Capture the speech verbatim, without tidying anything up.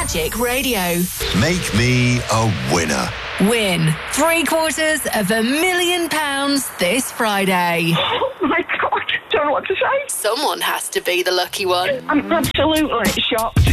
Magic Radio. Make me a winner. Win three quarters of a million pounds this Friday. Oh my God, don't know what to say. Someone has to be the lucky one. I'm absolutely shocked.